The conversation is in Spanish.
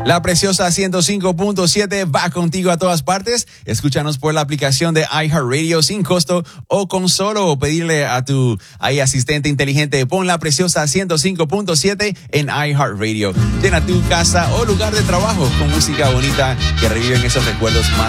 La Preciosa 105.7 va contigo a todas partes. Escúchanos por la aplicación de iHeartRadio sin costo o con solo pedirle a tu asistente inteligente, pon La Preciosa 105.7 en iHeartRadio. Llena tu casa o lugar de trabajo con música bonita que reviven esos recuerdos más